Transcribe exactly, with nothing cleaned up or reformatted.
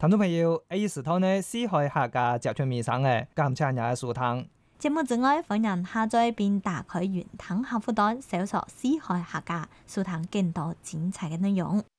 聽眾朋友，呢時套呢，四海客家集團面上嘅感謝也收聽。 節目之外，歡迎下載並打開雲端客戶端，搜索四海客家，收聽更多精彩嘅內容。